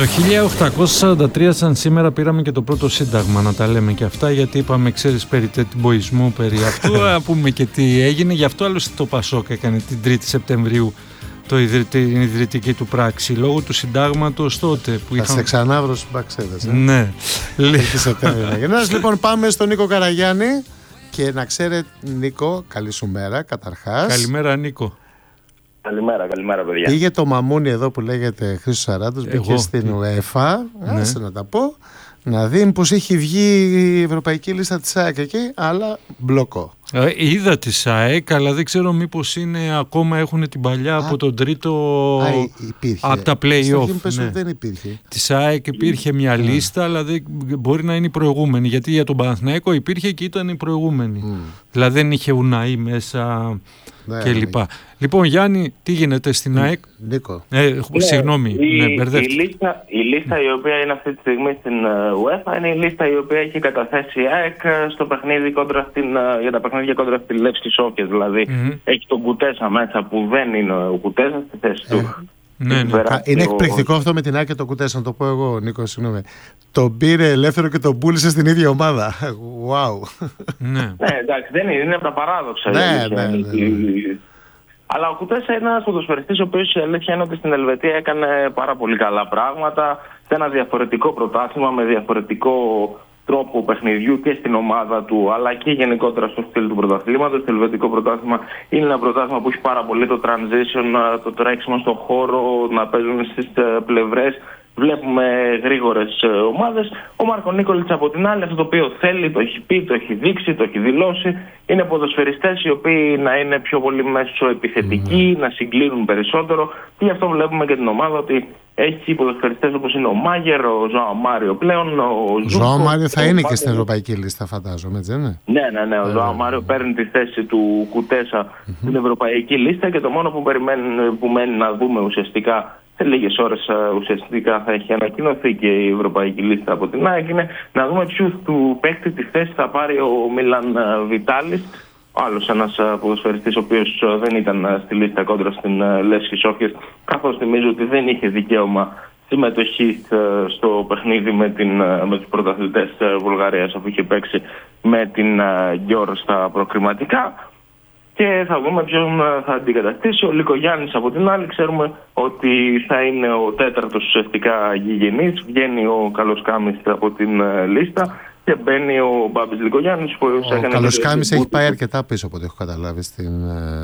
Το 1843 σαν σήμερα πήραμε και το πρώτο σύνταγμα, να τα λέμε και αυτά, γιατί είπαμε, ξέρεις, περί τετμποϊσμού, περί αυτού, να πούμε και τι έγινε. Γι' αυτό άλλωστε το Πασόκ έκανε την 3η Σεπτεμβρίου την ιδρυτική του πράξη, λόγω του συντάγματος τότε που είχαν... Θα σε ξανάβρω στους μπαξέδες. Ναι. Λοιπόν, πάμε στον Νίκο Καραγιάννη. Και να ξέρετε, Νίκο, καλή σου μέρα καταρχάς. Καλημέρα, Νίκο. Καλημέρα παιδιά. Πήγε το μαμούνι εδώ που λέγεται Χρήστος Σαράντος, μπήκε στην UEFA, άσε να τα πω, να δει πως έχει βγει η ευρωπαϊκή λίστα της ΑΕΚ εκεί, αλλά μπλοκό. Είδα τη ΑΕΚ, αλλά δεν ξέρω μήπως είναι ακόμα, έχουν την παλιά από τον τρίτο, από τα play-off. Ναι. Δεν υπήρχε. Της ΑΕΚ υπήρχε μια λίστα, αλλά δεν, μπορεί να είναι η προηγούμενη, γιατί για τον Παναθηναϊκό υπήρχε και ήταν η προηγούμενη. Δηλαδή δεν είχε Ουναή μέσα κλπ. Λοιπόν, Γιάννη, τι γίνεται στην ΑΕΚ? Νίκο. Συγγνώμη, η λίστα η οποία είναι αυτή τη στιγμή στην UEFA είναι η λίστα η οποία έχει καταθέσει η ΑΕΚ στο παιχνίδι για τα παιχνίδια κόντρα στη Λεύσκη Σόφια. Δηλαδή έχει τον Κουτέσα μέσα που δεν είναι ο Κουτέσα στη θέση του. Είναι εκπληκτικό αυτό με την ΑΕΚ και τον Κουτέσα, να το πω εγώ, Νίκο, συγγνώμη. Τον πήρε ελεύθερο και τον πούλησε στην ίδια ομάδα. Wow. Ναι, εντάξει, δεν είναι από τα παράδοξα. Αλλά ο Κουτέσα είναι ένας ποδοσφαιριστής ο οποίος η αλήθεια είναι ότι στην Ελβετία έκανε πάρα πολύ καλά πράγματα σε ένα διαφορετικό πρωτάθλημα με διαφορετικό τρόπο παιχνιδιού και στην ομάδα του, αλλά και γενικότερα στο στυλ του πρωταθλήματος. Το ελβετικό πρωτάθλημα είναι ένα πρωτάθλημα που έχει πάρα πολύ το transition, το τρέξιμο στον χώρο, να παίζουν στις πλευρές. Βλέπουμε γρήγορες ομάδες. Ο Μάρκο Νίκολιτς από την άλλη, αυτό το οποίο θέλει, το έχει πει, το έχει δείξει, το έχει δηλώσει. Είναι ποδοσφαιριστές οι οποίοι να είναι πιο πολύ μέσοεπιθετικοί, να συγκλίνουν περισσότερο. Και γι' αυτό βλέπουμε και την ομάδα ότι έχει ποδοσφαιριστές όπως είναι ο Μάγερ, ο Ζωάο Μάριο πλέον. Ο Ζωάο Μάριο θα είναι και στην ευρωπαϊκή λίστα, φαντάζομαι, έτσι δεν είναι? Ναι. Ο Ζωάο Μάριο παίρνει τη θέση του Κουτέσα στην ευρωπαϊκή λίστα και το μόνο που μένει να δούμε ουσιαστικά. Σε λίγες ώρες ουσιαστικά θα έχει ανακοινωθεί και η ευρωπαϊκή λίστα από την ΑΕΚ, είναι να δούμε ποιους του παίκτη τη θέση θα πάρει ο Μίλαν Βιτάλης, άλλος ένας ποδοσφαιριστής ο οποίος δεν ήταν στη λίστα κόντρα στην Λεύσκη Σόφια, καθώς θυμίζω ότι δεν είχε δικαίωμα συμμετοχή στο παιχνίδι με τους πρωταθλητές Βουλγαρίας, αφού είχε παίξει με την Γιόρ στα προκριματικά. Και θα δούμε ποιον θα αντικαταστήσει. Ο Λικογιάννης από την άλλη, ξέρουμε ότι θα είναι ο τέταρτος ουσιαστικά γηγενής. Βγαίνει ο Καλοσκάμης από την λίστα και μπαίνει ο Μπάμπης Λικογιάννης. Ο Καλοσκάμης έχει πάει αρκετά πίσω από ό,τι έχω καταλάβει στην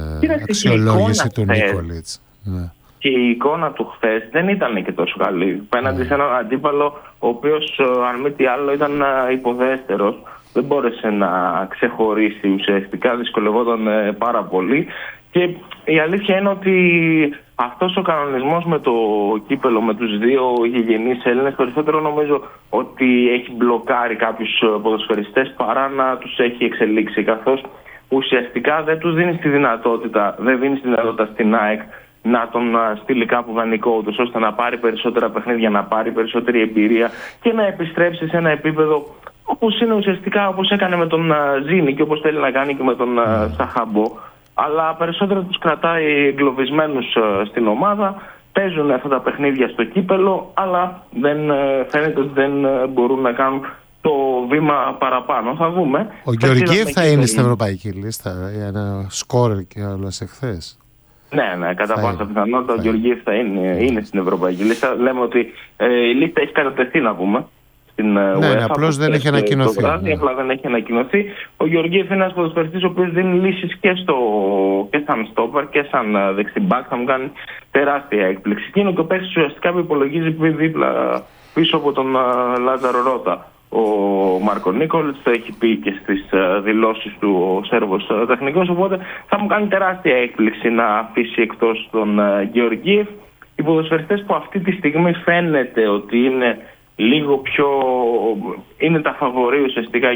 αξιολόγηση του Νίκολιτς. Και η εικόνα του χθες δεν ήταν και τόσο καλή. Πέναντι σε έναν αντίπαλο ο οποίος αν μη τι άλλο ήταν υποδέστερος. Δεν μπόρεσε να ξεχωρίσει ουσιαστικά, δυσκολευόταν πάρα πολύ. Και η αλήθεια είναι ότι αυτός ο κανονισμός με το κύπελο, με τους δύο γηγενείς Έλληνες, περισσότερο νομίζω ότι έχει μπλοκάρει κάποιους ποδοσφαιριστές παρά να τους έχει εξελίξει. Καθώς ουσιαστικά δεν τους δίνει τη δυνατότητα, στην ΑΕΚ να τον στείλει κάπου δανεικό, ώστε να πάρει περισσότερα παιχνίδια, να πάρει περισσότερη εμπειρία και να επιστρέψει σε ένα επίπεδο όπως είναι ουσιαστικά, όπως έκανε με τον Ζήνη και όπως θέλει να κάνει και με τον Σαχαμπό. Αλλά περισσότερο τους κρατάει εγκλωβισμένους στην ομάδα, παίζουν αυτά τα παιχνίδια στο κύπελο, αλλά φαίνεται ότι δεν μπορούν να κάνουν το βήμα παραπάνω. Θα δούμε. Ο Γεωργίευ θα είναι στην ευρωπαϊκή λίστα για ένα σκόρερ και άλλο εχθές. Ναι, κατά πάσα πιθανότητα ο Γεωργίευ θα είναι στην ευρωπαϊκή λίστα. Λέμε ότι η λίστα έχει κατατεθεί, να πούμε. Ναι, απλώς δεν έχει ανακοινωθεί. Απλά δεν έχει ανακοινωθεί. Ο Γεωργίευ είναι ένας ποδοσφαιριστής ο οποίος δίνει λύσεις και σαν στόπερ και σαν δεξιμπάκ. Θα μου κάνει τεράστια έκπληξη. Και είναι και ο παίκτης ουσιαστικά που υπολογίζει δίπλα πίσω από τον Λάζαρο Ρώτα. Ο Μάρκο Νίκολιτς το έχει πει και στις δηλώσεις του ο Σέρβος τεχνικός. Οπότε θα μου κάνει τεράστια έκπληξη να αφήσει εκτός τον Γεωργίευ. Οι ποδοσφαιριστές που αυτή τη στιγμή φαίνεται ότι είναι λίγο πιο... είναι τα φαβορί ουσιαστικά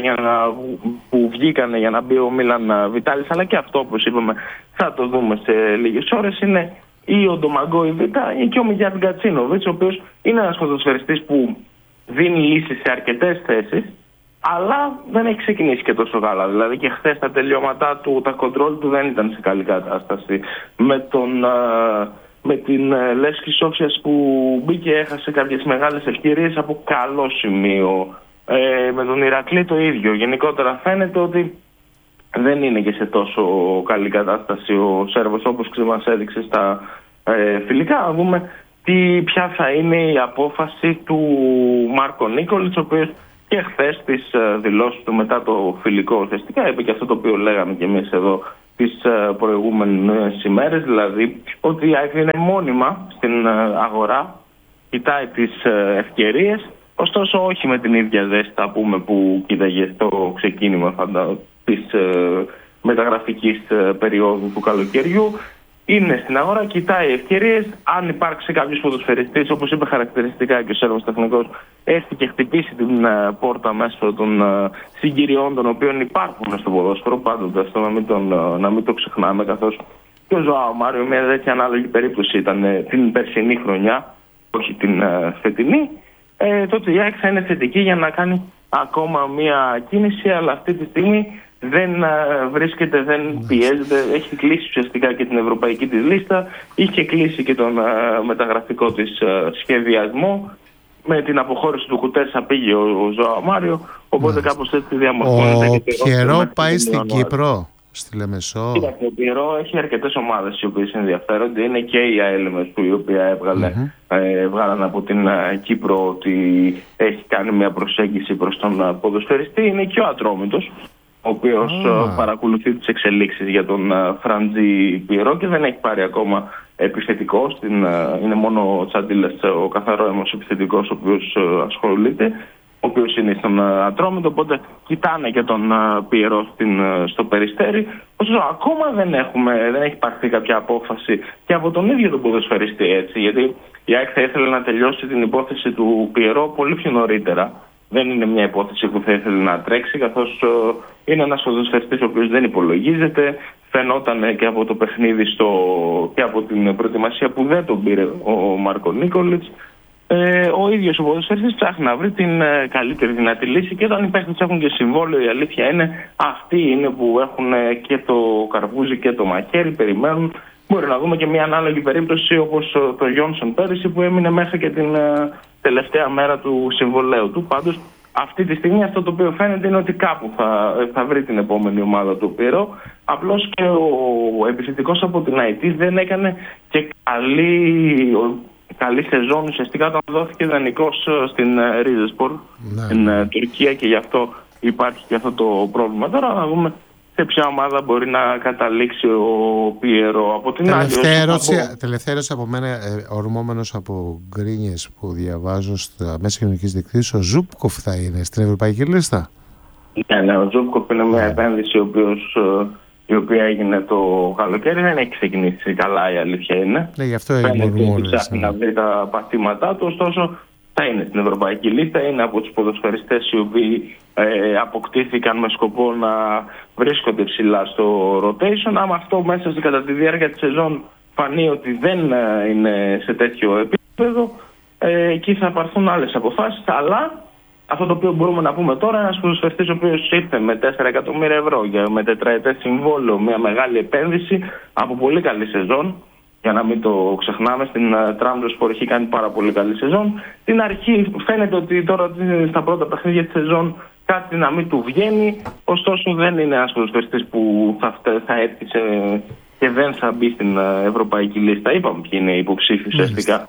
που βγήκανε για να μπει ο Μίλαν Βιτάλης, αλλά και αυτό, όπως είπαμε, θα το δούμε σε λίγες ώρες, είναι ή ο Ντομαγκό Ιβίτα ή και ο Μιγιάτ Γκατσίνοβιτς, ο οποίος είναι ένας ποδοσφαιριστής που δίνει λύσεις σε αρκετές θέσεις, αλλά δεν έχει ξεκινήσει και τόσο καλά. Δηλαδή και χθες τα τελειώματά του, τα κοντρόλ του δεν ήταν σε καλή κατάσταση. Με τον με την Λεύσκη Σόφιας που μπήκε, έχασε κάποιες μεγάλες ευκαιρίες από καλό σημείο. Με τον Ηρακλή το ίδιο. Γενικότερα φαίνεται ότι δεν είναι και σε τόσο καλή κατάσταση ο Σέρβος, όπως μας έδειξε στα φιλικά. Να δούμε ποια θα είναι η απόφαση του Μάρκο Νίκολιτς, ο οποίος και χθες στις δηλώσεις του μετά το φιλικό ουσιαστικά είπε και αυτό το οποίο λέγαμε και εμείς εδώ τις προηγούμενες ημέρες, δηλαδή ότι η ΑΕΚ είναι μόνιμα στην αγορά, κοιτάει τις ευκαιρίες, ωστόσο όχι με την ίδια ζέστα που κοίταγε στο ξεκίνημα της μεταγραφικής περίοδου του καλοκαιριού. Είναι στην αγορά, κοιτάει ευκαιρίες. Αν υπάρξει κάποιος ποδοσφαιριστής, όπως είπε χαρακτηριστικά και ο Σέρβος τεχνικός, έρθει και χτυπήσει την πόρτα μέσω των συγκυριών των οποίων υπάρχουν στο ποδόσφαιρο, πάντοτε αυτό να μην το ξεχνάμε, καθώς και ο Ζωάο Μάριο μια τέτοια ανάλογη περίπτωση ήταν την περσινή χρονιά, όχι την φετινή, τότε η ΑΕΚ θα είναι θετική για να κάνει ακόμα μια κίνηση, αλλά αυτή τη στιγμή δεν βρίσκεται, δεν πιέζεται. Έχει κλείσει ουσιαστικά και την ευρωπαϊκή της λίστα, είχε κλείσει και τον μεταγραφικό της σχεδιασμό. Με την αποχώρηση του Κουτέρσα πήγε ο Ζωάο Μάριο, οπότε κάπως έτσι διαμορφώνεται. Ο Πιερό πάει στην Κύπρο, στη Λεμεσό. Κοίταξε, ο Πιερό έχει αρκετές ομάδες οι οποίες ενδιαφέρονται. Είναι και η ΑΕΛΜΕΣ που η οποία έβγαλαν από την Κύπρο ότι έχει κάνει μια προσέγγιση προς τον ποδοσφαιριστή. Είναι και ο Ατρόμητος, ο οποίος παρακολουθεί τις εξελίξεις για τον Φραντζή Πιερό και δεν έχει πάρει ακόμα επιθετικό. Είναι μόνο ο Τσαντίλας, ο καθαρόαιμος επιθετικός, ο οποίος ασχολείται, ο οποίος είναι στον Ατρόμητο, οπότε κοιτάνε και τον Πιερό στο Περιστέρι. Ωστόσο ακόμα δεν έχει πάρθει κάποια απόφαση και από τον ίδιο τον ποδοσφαιριστή, έτσι, γιατί η ΑΕΚ θα ήθελε να τελειώσει την υπόθεση του Πιερό πολύ πιο νωρίτερα. Δεν είναι μια υπόθεση που θα ήθελε να τρέξει, καθώς είναι ένας ποδοσφαιριστής ο οποίος δεν υπολογίζεται. Φαινόταν και από το παιχνίδι και από την προετοιμασία που δεν τον πήρε ο Μάρκο Νίκολιτς. Ο ίδιος ο ποδοσφαιριστής ψάχνει να βρει την καλύτερη δυνατή λύση και όταν οι παίκτες έχουν και συμβόλαιο, η αλήθεια είναι αυτοί είναι που έχουν και το καρπούζι και το μαχαίρι, περιμένουν. Μπορεί να δούμε και μια ανάλογη περίπτωση όπως το Γιόνσον πέρυσι που έμεινε μέσα και την τελευταία μέρα του συμβολαίου του. Πάντως αυτή τη στιγμή αυτό το οποίο φαίνεται είναι ότι κάπου θα βρει την επόμενη ομάδα του Πιερό. Απλώς και ο επιθετικός από την ΑΕΤ δεν έκανε και καλή σεζόν ουσιαστικά όταν δόθηκε δανεικός στην Ριζεσπορ στην Τουρκία και γι' αυτό υπάρχει και αυτό το πρόβλημα. Τώρα να δούμε σε ποια ομάδα μπορεί να καταλήξει ο Πιερό. Από την τελευταία ερώτηση από μένα, ορμόμενος από γκρίνιες που διαβάζω στα μέσα κοινωνικής δικτύωσης, ο Ζούπκοφ θα είναι στην ευρωπαϊκή λίστα? Ναι, ο Ζούπκοφ είναι μια επένδυση η οποία έγινε το καλοκαίρι, δεν έχει ξεκινήσει καλά, η αλήθεια είναι. Ναι, γι' αυτό έγινε ψάχνει να βρει τα πατήματά του, ωστόσο θα είναι στην ευρωπαϊκή λίστα, είναι από τους ποδοσφαιριστές οι οποίοι αποκτήθηκαν με σκοπό να βρίσκονται ψηλά στο rotation. Άμα αυτό μέσα κατά τη διάρκεια της σεζόν φανεί ότι δεν είναι σε τέτοιο επίπεδο, εκεί θα πάρθουν άλλες αποφάσεις, αλλά αυτό το οποίο μπορούμε να πούμε τώρα είναι ένας ποδοσφαιριστής ο οποίος ήρθε με 4 εκατομμύρια ευρώ με τετραετές συμβόλαιο, μια μεγάλη επένδυση από πολύ καλή σεζόν. Για να μην το ξεχνάμε, στην Trabzonspor έχει κάνει πάρα πολύ καλή σεζόν. Στην αρχή φαίνεται ότι τώρα στα πρώτα παιχνίδια της σεζόν κάτι να μην του βγαίνει. Ωστόσο δεν είναι ένας ποδοσφαιριστής που θα έρθει και δεν θα μπει στην ευρωπαϊκή λίστα. Είπαμε ποιοι είναι οι υποψήφοι ουσιαστικά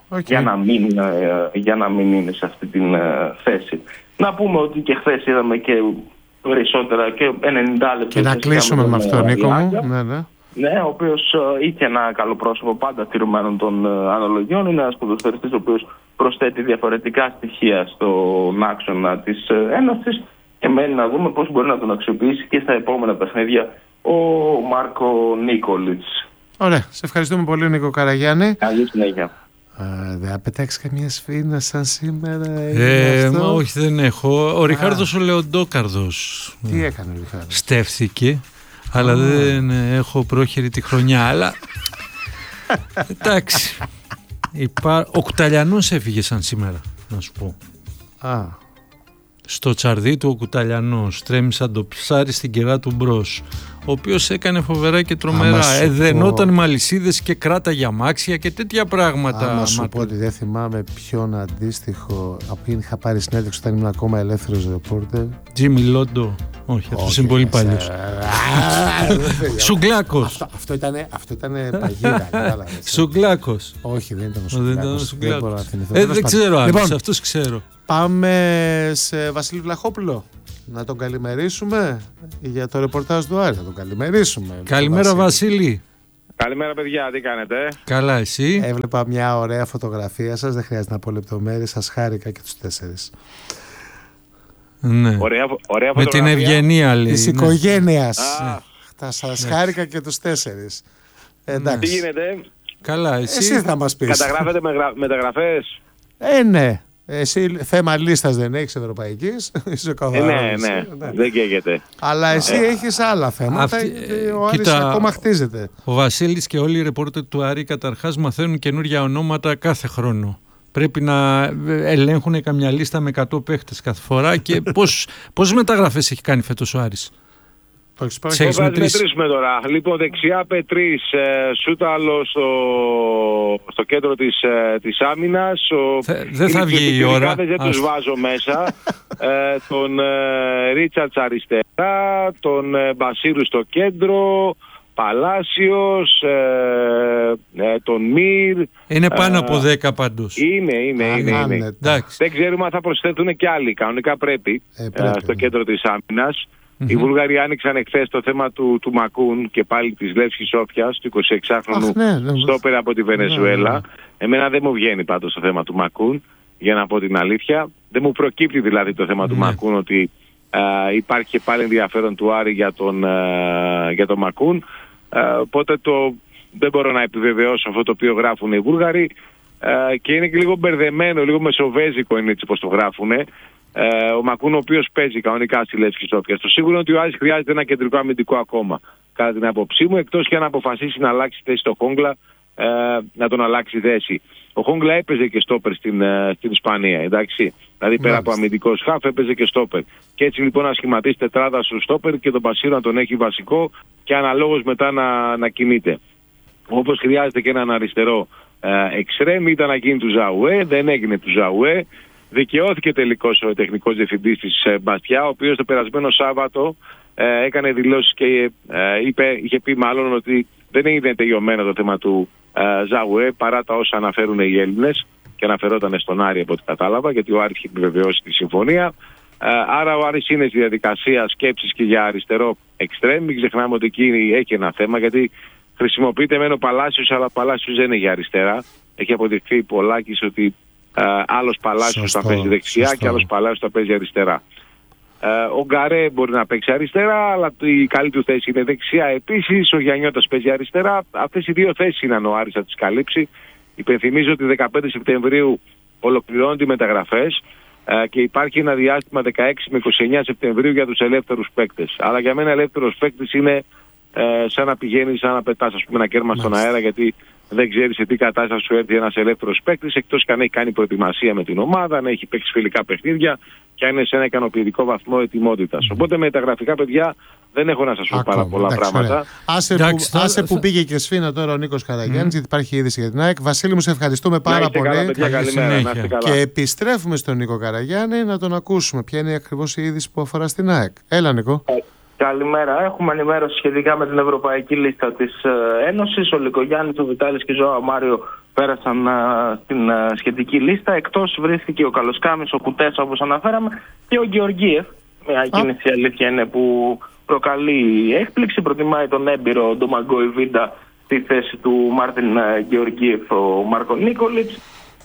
για να μην είναι σε αυτή την θέση. Να πούμε ότι και χθες είδαμε και περισσότερα και 90 λεπτά. Και να κλείσουμε με αυτό, Νίκο μου. Ναι, ο οποίος είχε ένα καλό πρόσωπο πάντα τηρουμένων των αναλογιών. Είναι ένας ποδοσφαιριστής ο οποίος προσθέτει διαφορετικά στοιχεία στον άξονα της Ένωσης και μένει να δούμε πώς μπορεί να τον αξιοποιήσει και στα επόμενα παιχνίδια ο Μάρκο Νίκολιτς. Ωραία, σε ευχαριστούμε πολύ, Νίκο Καραγιάννη. Καλή συνέχεια. Δεν θα πετάξει καμία σφήνα σαν σήμερα? Όχι, δεν έχω. Ο Ριχάρδος ο Λεοντόκαρδος. Τι έκανε ο Ριχάρδος? Στέφθηκε, αλλά δεν έχω πρόχειρη τη χρονιά. Αλλά εντάξει. Ο Κουταλιανός έφυγε σαν σήμερα, να σου πω. Στο τσαρδί του ο Κουταλιανός τρέμει σαν το ψάρι στην κερά του μπρος. ο οποίος έκανε φοβερά και τρομερά. Εδενόταν με αλυσίδες και κράταγε αμάξια και τέτοια πράγματα. Άμα σου πω ότι δεν θυμάμαι ποιον αντίστοιχο από ποιον είχα πάρει συνέντευξη όταν ήμουν ακόμα ελεύθερος ρεπόρτερ. Τζίμι Λόντο. Όχι, αυτός είναι πολύ παλιός. Σουγκλάκος. Αυτό ήταν παγίδα. Σουγκλάκος. Όχι, δεν ήταν ο Σουγκλάκος. Δεν ξέρω αν αυτός ξέρω. Πάμε σε Βασίλη Βλαχόπουλο. Να τον καλημερίσουμε για το ρεπορτάζ του Άρη. Να τον καλημερίσουμε. Καλημέρα Βασίλη. Καλημέρα παιδιά, τι κάνετε? Καλά, εσύ? Έβλεπα μια ωραία φωτογραφία σας. Δεν χρειάζεται να πω λεπτομέρειες. Σας χάρηκα και τους 4. Ναι. Ωραία με την ευγενία λέει. Της οικογένειας. Θα σας χάρηκα και τους 4. Εντάξει. Τι γίνεται? Καλά, εσύ θα μας πεις. Καταγράφετε μεταγραφές? Ναι. Εσύ θέμα λίστας δεν έχεις ευρωπαϊκής. Είσαι καθαρός. Ναι, δεν καίγεται. Αλλά εσύ έχεις άλλα θέματα. Ο Άρης ακόμα χτίζεται. Ο Βασίλης και όλοι οι ρεπόρτερ του Άρη καταρχάς μαθαίνουν καινούργια ονόματα κάθε χρόνο. Πρέπει να ελέγχουν καμιά λίστα με 100 παίχτες κάθε φορά. Και πόσες μεταγραφές έχει κάνει φέτος ο Άρης? Θα μετρήσουμε τώρα. Λοιπόν, δεξιά Πετρής, Σούταλο στο κέντρο της άμυνας. Δεν θα βγει η ώρα. Δεν τους βάζω μέσα. Τον Ρίτσαρτς αριστερά, τον Μπασίρου στο κέντρο, Παλάσιος, τον Μυρ. Είναι πάνω από 10 πάντως. Είναι. Δεν ξέρουμε αν θα προσθέτουν και άλλοι. Κανονικά πρέπει στο κέντρο της άμυνας. Οι Βούλγαροι άνοιξαν εχθές το θέμα του Μακούν και πάλι της Λεύσκης Σόφιας, του 26χρονου στόπερ από τη Βενεζουέλα. Εμένα δεν μου βγαίνει πάντως το θέμα του Μακούν, για να πω την αλήθεια. Δεν μου προκύπτει δηλαδή το θέμα του Μακούν ότι υπάρχει και πάλι ενδιαφέρον του Άρη για τον Μακούν. Οπότε δεν μπορώ να επιβεβαιώσω αυτό το οποίο γράφουν οι Βούλγαροι και είναι και λίγο μπερδεμένο, λίγο μεσοβέζικο είναι έτσι πως το γράφουνε. Ο Μακούν, ο οποίος παίζει κανονικά στη Λεύσκη Σόφια. Το σίγουρο είναι ότι ο Άρης χρειάζεται ένα κεντρικό αμυντικό ακόμα, κατά την άποψή μου, εκτός και αν αποφασίσει να αλλάξει θέση στο Χόγκλα, να τον αλλάξει θέση. Ο Χόγκλα έπαιζε και στόπερ στην Ισπανία, εντάξει. Δηλαδή πέρα από αμυντικό σχάφ έπαιζε και στόπερ. Και έτσι λοιπόν να σχηματίσει τετράδα στο στόπερ και τον Πασίρο να τον έχει βασικό και αναλόγως μετά να κινείται. Όπως χρειάζεται και έναν αριστερό εξτρέμ, ήταν να γίνει του Ζαουέ, δεν έγινε του Ζαουέ. Δικαιώθηκε τελικώς ο τεχνικός διευθυντής της Μπαστιά, ο οποίος το περασμένο Σάββατο έκανε δηλώσεις και είχε πει μάλλον ότι δεν είναι τελειωμένο το θέμα του Ζαουέ παρά τα όσα αναφέρουν οι Έλληνες και αναφερόταν στον Άρη από ό,τι κατάλαβα, γιατί ο Άρης είχε επιβεβαιώσει τη συμφωνία. Άρα ο Άρης είναι στη διαδικασία σκέψης και για αριστερό εξτρέμ. Μην ξεχνάμε ότι εκεί έχει ένα θέμα, γιατί χρησιμοποιείται μεν ο Παλάσιος, αλλά ο Παλάσιος δεν είναι για αριστερά. Έχει αποδειχθεί πολλάκις ότι άλλος Παλάσιος θα παίζει δεξιά και άλλος Παλάσιος θα παίζει αριστερά. Ο Γκαρέ μπορεί να παίξει αριστερά, αλλά η καλή του θέση είναι δεξιά επίσης. Ο Γιαννιώτας παίζει αριστερά. Αυτές οι δύο θέσεις είναι αν ο Άρης θα τις καλύψει. Υπενθυμίζω ότι 15 Σεπτεμβρίου ολοκληρώνονται οι μεταγραφές και υπάρχει ένα διάστημα 16 με 29 Σεπτεμβρίου για τους ελεύθερους παίκτες. Αλλά για μένα ελεύθερος παίκτης είναι σαν να πηγαίνει, σαν να πετάς ένα κέρμα στον αέρα, γιατί δεν ξέρει σε τι κατάσταση σου έρθει ένας ελεύθερος παίκτης, εκτός και αν έχει κάνει προετοιμασία με την ομάδα, αν έχει παίξει φιλικά παιχνίδια και αν είναι σε ένα ικανοποιητικό βαθμό ετοιμότητας. Οπότε με τα γραφικά, παιδιά, δεν έχω να σας πω πάρα πολλά πράγματα. Άσε που πήγε και σφίνα τώρα ο Νίκος Καραγιάννης, γιατί υπάρχει είδηση για την ΑΕΚ. Βασίλη μου, σε ευχαριστούμε πάρα πολύ. Και επιστρέφουμε στον Νίκο Καραγιάννη να τον ακούσουμε. Ποια είναι ακριβώς η είδηση που αφορά στην ΑΕΚ? Έλα, Νίκο. Καλημέρα. Έχουμε ενημέρωση σχετικά με την ευρωπαϊκή λίστα της Ένωσης. Ο Λικογιάννης, ο Βιτάλης και ο Ζωάο Μάριο πέρασαν στην σχετική λίστα. Εκτός βρίσκεται ο Καλοσκάμης, ο Κουτέσα όπως αναφέραμε και ο Γεωργίεφ. Μια κίνηση αλήθεια είναι που προκαλεί έκπληξη. Προτιμάει τον έμπειρο Ντομαγκό Ιβίντα στη θέση του Μάρτιν Γεωργίεφ ο Μάρκο Νίκολιτς.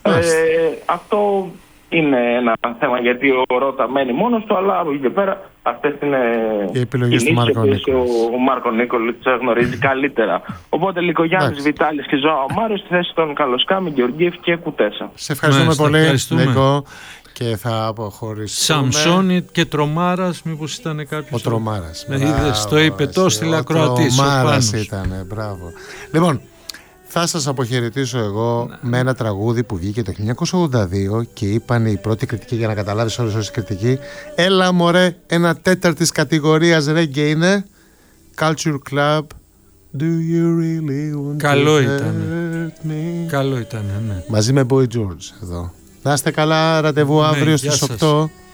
Αυτό είναι ένα θέμα, γιατί ο Ρώτα μένει μόνος του, αλλά από εκεί και πέρα αυτές είναι οι επιλογές του Μάρκο Νίκολιτς. Ο Μάρκο Νίκολιτς γνωρίζει καλύτερα. Οπότε Λικογιάννης, Βιτάλης και Ζωάο Μάριο στη θέση των Καλοσκάμι, Γεωργίεφ και Κουτέσα. Σε ευχαριστούμε πολύ, Νίκο. Και θα αποχωρήσουμε. Σαμσόνι και Τρομάρας, μήπως ήταν κάποιος? Ο Τρομάρας. Το είπε τόσο τηλεακροατής. Ο Τρομάρας ήταν, μπράβο. Λοιπόν, θα σας αποχαιρετήσω εγώ με ένα τραγούδι που βγήκε το 1982 και είπαν οι πρώτοι κριτικοί, για να καταλάβεις όλες όσες κριτικοί, έλα μωρέ, ένα τέταρτης κατηγορίας ρέγγε είναι, Culture Club. Do you really want Καλό to ήταν. hurt me? Καλό ήταν, ναι. Μαζί με Boy George εδώ. Να είστε καλά, ραντεβού αύριο στις 8.